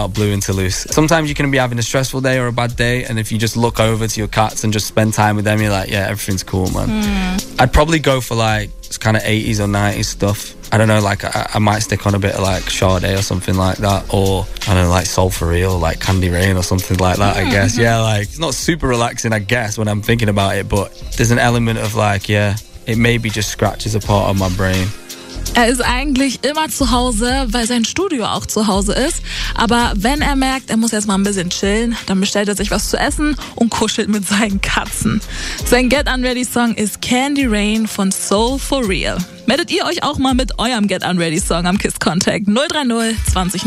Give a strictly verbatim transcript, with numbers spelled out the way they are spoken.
out blue into loose. Sometimes you can be having a stressful day or a bad day, and if you just look over to your cats and just spend time with them, you're like, yeah, everything's cool, man. Mm. I'd probably go for like kind of eighties or nineties stuff. I don't know, like I, I might stick on a bit of like Sade or something like that, or I don't know, like Soul For Real, like Candy Rain or something like that, I guess. Yeah, like it's not super relaxing, I guess, when I'm thinking about it, but there's an element of like, yeah, it maybe just scratches a part of my brain. Er ist eigentlich immer zu Hause, weil sein Studio auch zu Hause ist. Aber wenn er merkt, er muss jetzt mal ein bisschen chillen, dann bestellt er sich was zu essen und kuschelt mit seinen Katzen. Sein Get Unready Song ist Candy Rain von Soul For Real. Meldet ihr euch auch mal mit eurem Get Unready Song am Kiss Contact null drei null zwanzig